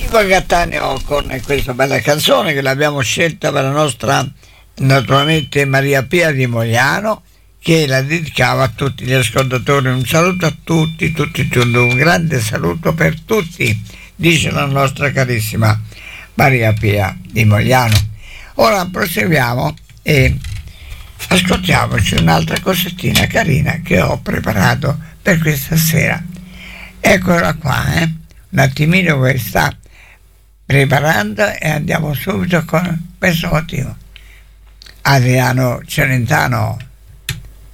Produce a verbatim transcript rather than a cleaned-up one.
Silva Cattaneo con questa bella canzone che l'abbiamo scelta per la nostra, naturalmente, Maria Pia di Mogliano, che la dedicava a tutti gli ascoltatori. Un saluto a tutti, tutti, tutti, un grande saluto per tutti, dice la nostra carissima Maria Pia di Mogliano. Ora proseguiamo e ascoltiamoci un'altra cosettina carina che ho preparato per questa sera. Eccola qua, eh? Un attimino questa preparando e andiamo subito con questo motivo. Adriano Celentano.